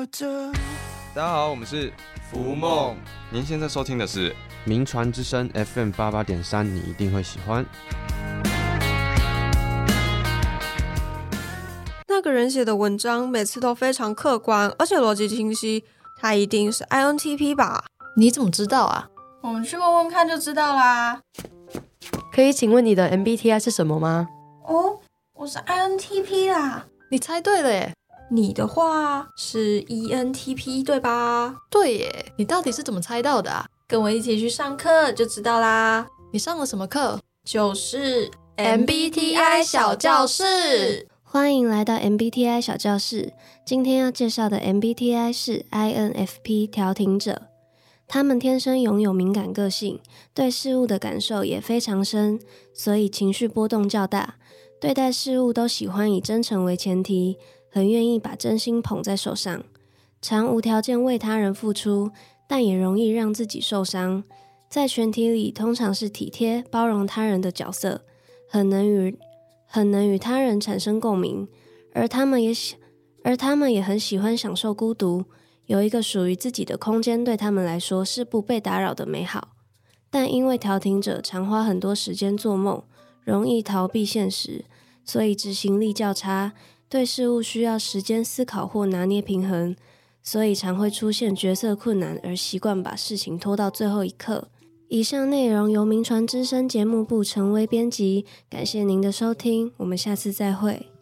大家好，我们是浮梦。您现在收听的是名传之声 FM88.3，你一定会喜欢。 那个人写的文章每次都非常客观，而且逻辑清晰，他一定是 INTP 吧？ 你怎么知道啊？ 我们去问问看就知道啦。 可以请问你的 MBTI 是什么吗？ 哦，我是 INTP 啦。 你猜对了耶。 你的话是 ENTP 对吧？ 对耶，你到底是怎么猜到的啊？ 跟我一起去上课就知道啦。 你上了什么课？ 就是 MBTI 小教室。 欢迎来到 MBTI 小教室。今天要介绍的 MBTI 是 INFP 调停者。他们天生拥有敏感个性，对事物的感受也非常深，所以情绪波动较大。对待事物都喜欢以真诚为前提，很愿意把真心捧在手上，常无条件为他人付出，但也容易让自己受伤。在群体里通常是体贴包容他人的角色，很能与他人产生共鸣，而他们也很喜欢享受孤独，有一个属于自己的空间对他们来说是不被打扰的美好。但因为调停者常花很多时间做梦，容易逃避现实，所以执行力较差，对事物需要时间思考或拿捏平衡，所以常会出现决策困难，而习惯把事情拖到最后一刻。以上内容由名传之声节目部陈威编辑，感谢您的收听，我们下次再会。